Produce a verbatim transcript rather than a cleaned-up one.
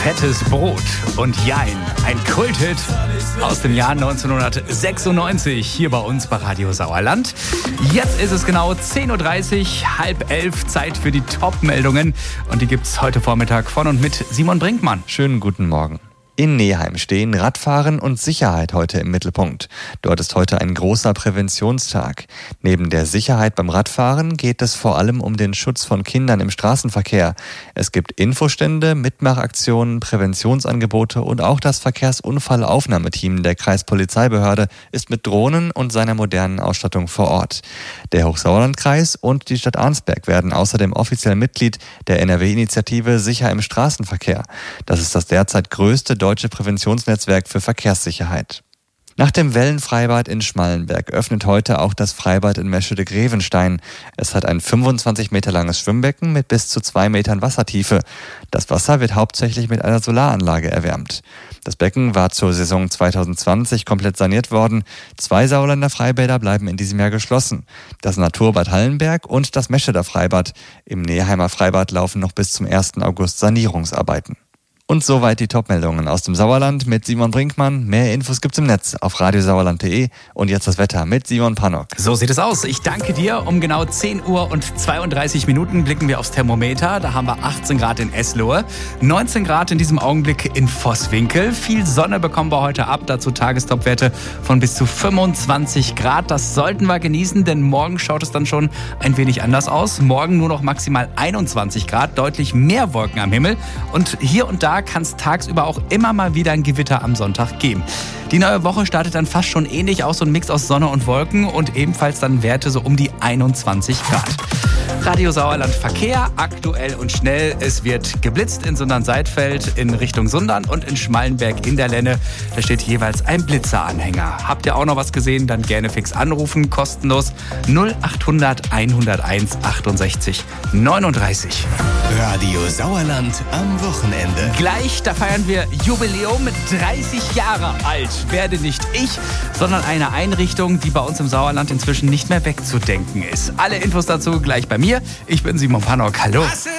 Fettes Brot und Jein, ein Kulthit aus dem Jahr neunzehnhundertsechsundneunzig hier bei uns bei Radio Sauerland. Jetzt ist es genau zehn Uhr dreißig, halb elf, Zeit für die Top-Meldungen und die gibt's heute Vormittag von und mit Simon Brinkmann. Schönen guten Morgen. In Neheim stehen Radfahren und Sicherheit heute im Mittelpunkt. Dort ist heute ein großer Präventionstag. Neben der Sicherheit beim Radfahren geht es vor allem um den Schutz von Kindern im Straßenverkehr. Es gibt Infostände, Mitmachaktionen, Präventionsangebote und auch das Verkehrsunfallaufnahmeteam der Kreispolizeibehörde ist mit Drohnen und seiner modernen Ausstattung vor Ort. Der Hochsauerlandkreis und die Stadt Arnsberg werden außerdem offiziell Mitglied der N R W-Initiative Sicher im Straßenverkehr. Das ist das derzeit größte deutsche Präventionsnetzwerk für Verkehrssicherheit. Nach dem Wellenfreibad in Schmallenberg öffnet heute auch das Freibad in Meschede-Grevenstein. Es hat ein fünfundzwanzig Meter langes Schwimmbecken mit bis zu zwei Metern Wassertiefe. Das Wasser wird hauptsächlich mit einer Solaranlage erwärmt. Das Becken war zur Saison zwanzig zwanzig komplett saniert worden. Zwei Sauerländer Freibäder bleiben in diesem Jahr geschlossen. Das Naturbad Hallenberg und das Mescheder Freibad. Im Neheimer Freibad laufen noch bis zum ersten August Sanierungsarbeiten. Und soweit die Top-Meldungen aus dem Sauerland mit Simon Brinkmann. Mehr Infos gibt's im Netz auf radiosauerland punkt de und jetzt das Wetter mit Simon Pannock. So sieht es aus. Ich danke dir. Um genau zehn Uhr und zweiunddreißig Minuten blicken wir aufs Thermometer. Da haben wir achtzehn Grad in Eslohe, neunzehn Grad in diesem Augenblick in Vosswinkel. Viel Sonne bekommen wir heute ab. Dazu Tagestopwerte von bis zu fünfundzwanzig Grad. Das sollten wir genießen, denn morgen schaut es dann schon ein wenig anders aus. Morgen nur noch maximal einundzwanzig Grad, deutlich mehr Wolken am Himmel. Und hier und da kann es tagsüber auch immer mal wieder ein Gewitter am Sonntag geben. Die neue Woche startet dann fast schon ähnlich, auch so ein Mix aus Sonne und Wolken und ebenfalls dann Werte so um die einundzwanzig Grad. Radio Sauerland Verkehr, aktuell und schnell. Es wird geblitzt in Sundern-Seidfeld in Richtung Sundern und in Schmallenberg in der Lenne. Da steht jeweils ein Blitzeranhänger. Habt ihr auch noch was gesehen? Dann gerne fix anrufen, kostenlos null achthundert einhunderteins achtundsechzig neununddreißig. Radio Sauerland am Wochenende. Gleich, da feiern wir Jubiläum, dreißig Jahre alt. Werde nicht ich, sondern eine Einrichtung, die bei uns im Sauerland inzwischen nicht mehr wegzudenken ist. Alle Infos dazu gleich bei mir. Ich bin Simon Pannock. Hallo.